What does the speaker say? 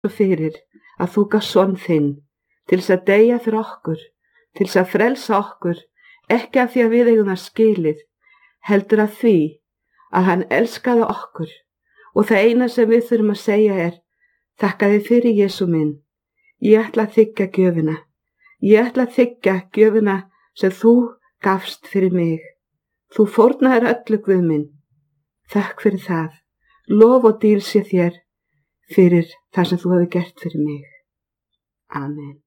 svo fyrir að þú gafst son þinn til þess að deyja fyrir okkur, til þess að frelsa okkur, ekki af því að við eigum það skilið, heldur af því að hann elskaði okkur. Og það eina sem við þurfum að segja er: þakka þér fyrir, Jesú minn. Ég ætla að þiggja gjöfina. Ég ætla að þiggja gjöfina sem þú gafst fyrir mig. Þú fórnaðir öllu, Guð minn. Þakk fyrir það. Lof og dýrð sé þér fyrir það sem þú hefur gert fyrir mig. Amen.